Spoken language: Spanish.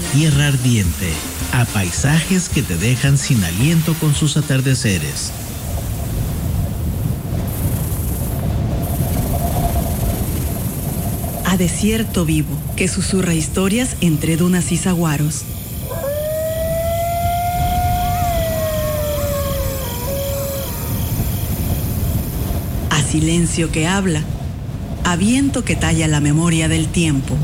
tierra ardiente, a paisajes que te dejan sin aliento con sus atardeceres. A desierto vivo que susurra historias entre dunas y saguaros. A silencio que habla, a viento que talla la memoria del tiempo.